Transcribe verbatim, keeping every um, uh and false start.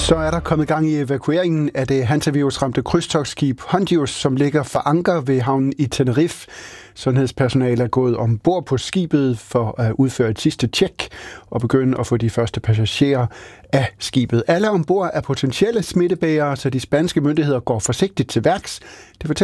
Så er der kommet gang i evakueringen af det hantavirusramte krydstogtskib Hondius, som ligger for anker ved havnen i Tenerife. Sundhedspersonale er gået ombord på skibet for at udføre et sidste tjek og begynde at få de første passagerer af skibet. Alle ombord er potentielle smittebærere, så de spanske myndigheder går forsigtigt til værks. Det fortæller